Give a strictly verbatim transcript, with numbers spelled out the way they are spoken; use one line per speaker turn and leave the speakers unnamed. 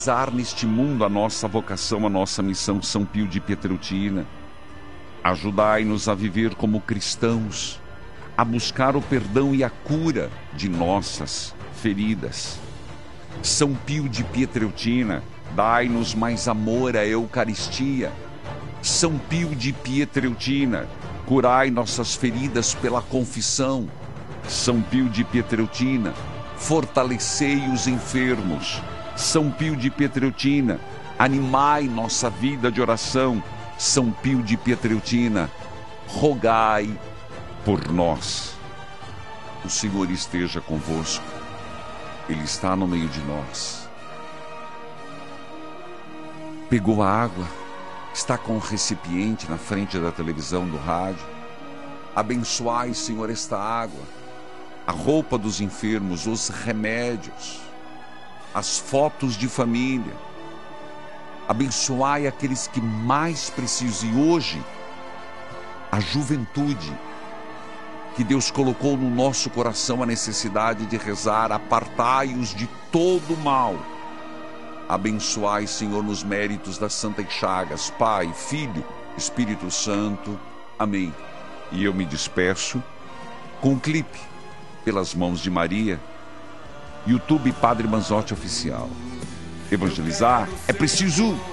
realizar neste mundo a nossa vocação, a nossa missão. São Pio de Pietreutina, ajudai-nos a viver como cristãos, a buscar o perdão e a cura de nossas feridas. São Pio de Pietreutina, dai-nos mais amor à Eucaristia. São Pio de Pietreutina, curai nossas feridas pela confissão. São Pio de Pietreutina, fortalecei os enfermos. São Pio de Pietreutina, animai nossa vida de oração. São Pio de Pietreutina, rogai por nós. O Senhor esteja convosco, Ele está no meio de nós. Pegou a água, está com o recipiente na frente da televisão, do rádio. Abençoai, Senhor, esta água, a roupa dos enfermos, os remédios, as fotos de família. Abençoai aqueles que mais precisam. E hoje, a juventude, que Deus colocou no nosso coração a necessidade de rezar, apartai-os de todo mal. Abençoai, Senhor, nos méritos das santas chagas, Pai, Filho, Espírito Santo. Amém. E eu me despeço com um clipe, Pelas Mãos de Maria, YouTube Padre Manzotti Oficial. Evangelizar é preciso